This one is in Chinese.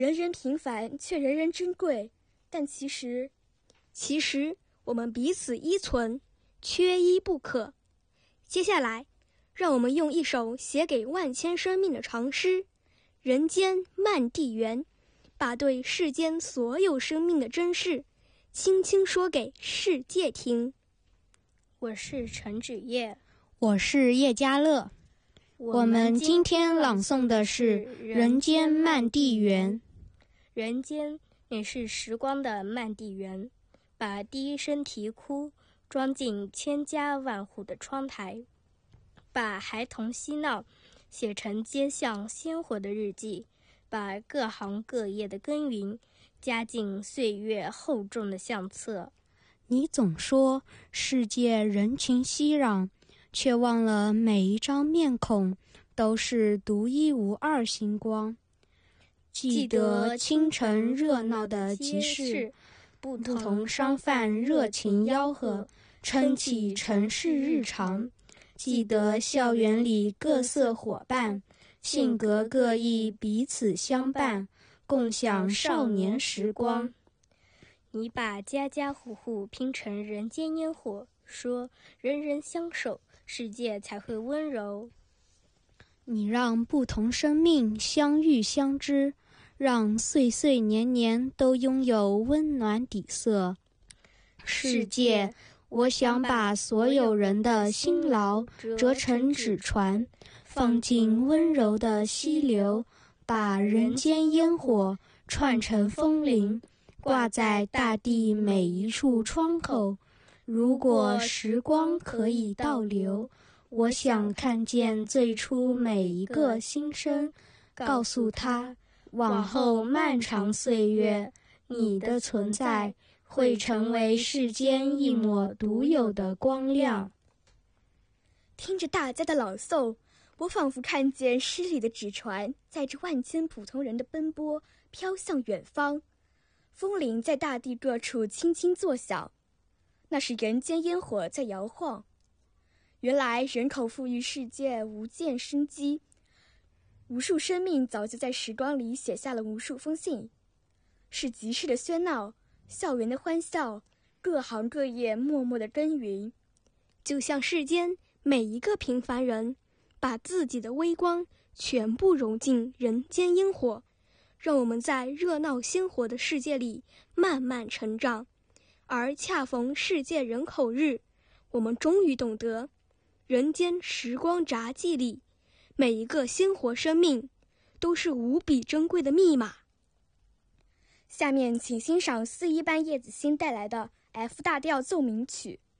人人平凡，却人人珍贵。但其实我们彼此依存，缺一不可。接下来，让我们用一首写给万千生命的长诗《人间漫地缘》，把对世间所有生命的珍视，轻轻说给世界听。 我是陈芷叶， 我是叶嘉乐。我们今天朗诵的是《人间漫地缘》。 人间也是时光的漫地缘，把第一声啼哭装进千家万户的窗台，把孩童嬉闹写成街巷鲜活的日记，把各行各业的耕耘加进岁月厚重的相册。 你总说世界人群熙攘，却忘了每一张面孔都是独一无二星光。记得清晨热闹的集市，不同商贩热情吆喝，撑起城市日常。记得校园里各色伙伴，性格各异，彼此相伴，共享少年时光。 你把家家户户拼成人间烟火，说人人相守，世界才会温柔。 你让不同生命相遇相知，让岁岁年年都拥有温暖底色。世界，我想把所有人的辛劳折成纸船，放进温柔的溪流，把人间烟火串成风铃，挂在大地每一处窗口。如果时光可以倒流，我想看见最初每一个新生，告诉他，往后漫长岁月，你的存在会成为世间一抹独有的光亮。 听着大家的朗诵，我仿佛看见诗里的纸船载着万千普通人的奔波，飘向远方。风铃在大地各处轻轻作响，那是人间烟火在摇晃。原来人口富裕世界无限生机，无数生命早就在时光里写下了无数封信。是集市的喧闹，校园的欢笑，各行各业默默的耕耘。就像世间每一个平凡人，把自己的微光全部融进人间烟火，让我们在热闹鲜活的世界里慢慢成长。而恰逢世界人口日，我们终于懂得，人间时光札记里，每一个鲜活生命都是无比珍贵的密码。下面请欣赏4一班叶子欣带来的 F 大调奏鸣曲。